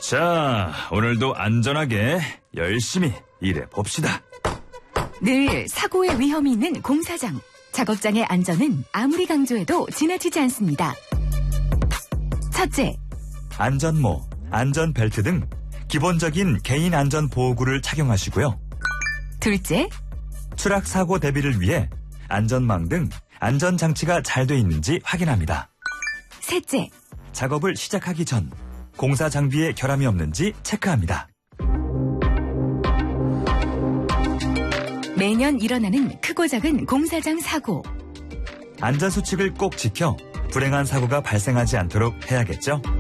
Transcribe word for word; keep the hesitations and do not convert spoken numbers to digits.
자, 오늘도 안전하게 열심히 일해 봅시다. 늘 사고의 위험이 있는 공사장. 작업장의 안전은 아무리 강조해도 지나치지 않습니다. 첫째, 안전모, 안전벨트 등 기본적인 개인 안전 보호구를 착용하시고요. 둘째, 추락 사고 대비를 위해 안전망 등 안전장치가 잘 돼 있는지 확인합니다. 셋째, 작업을 시작하기 전 공사 장비에 결함이 없는지 체크합니다. 매년 일어나는 크고 작은 공사장 사고. 안전수칙을 꼭 지켜 불행한 사고가 발생하지 않도록 해야겠죠?